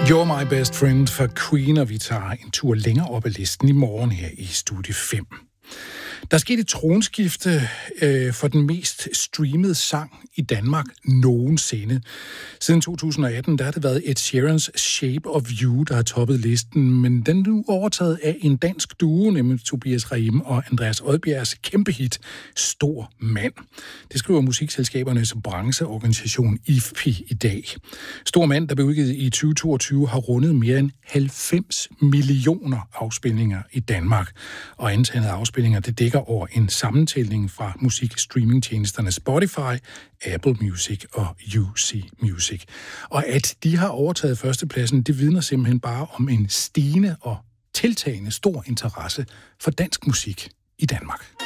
You're My Best Friend for Queen, og vi tager en tur længere op ad listen i morgen her i Studie 5. Der skete et tronskifte for den mest streamede sang i Danmark nogensinde. Siden 2018 der har det været Ed Sheerans Shape of You, der har toppet listen, men den er nu overtaget af en dansk duo, nemlig Tobias Rahim og Andreas Odbjergs kæmpe hit Stor Mand. Det skriver musikselskabernes brancheorganisation IFPI i dag. Stor Mand, der blev udgivet i 2022, har rundet mere end 90 millioner afspilninger i Danmark. Og antallet af afspilninger, det dækker over en sammentælling fra musikstreamingtjenesterne Spotify, Apple Music og UC Music. Og at de har overtaget førstepladsen, det vidner simpelthen bare om en stigende og tiltagende stor interesse for dansk musik i Danmark.